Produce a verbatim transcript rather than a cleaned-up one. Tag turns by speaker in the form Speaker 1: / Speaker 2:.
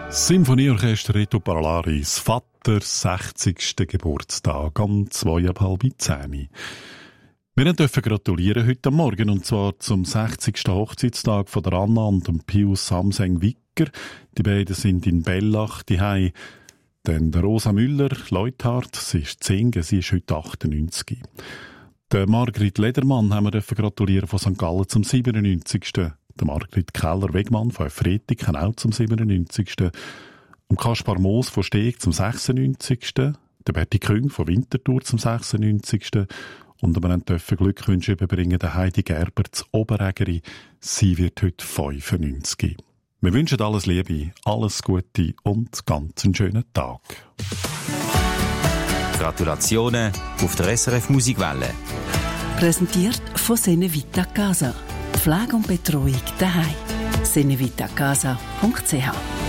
Speaker 1: Symphonieorchester Reto Parlaris, Vater sechzigsten Geburtstag am zweieinhalb zehn. Wir dürfen gratulieren heute Morgen, und zwar zum sechzigsten Hochzeitstag von der Anna und dem Pius Samseng-Wicker. Die beiden sind in Bellach daheim. Dann der Rosa Müller-Leuthardt, sie ist zehn, sie ist heute achtundneunzig. Der Margrit Ledermann haben wir dürfen gratulieren von Sankt Gallen zum siebenundneunzigsten Der Margrit Keller-Wegmann von Efretiken auch zum siebenundneunzigsten Und Kaspar Moos von Steg zum sechsundneunzigsten Der Berti Küng von Winterthur zum sechsundneunzigsten Und wir dürfen Glückwünsche überbringen der Heidi Gerber zu Oberägeri. Sie wird heute fünfundneunzig. Wir wünschen alles Liebe, alles Gute und ganz einen schönen Tag.
Speaker 2: Gratulationen auf der S R F Musikwelle.
Speaker 3: Präsentiert von Senevita Casa. Pflege und Betreuung daheim. senevitacasa punkt c h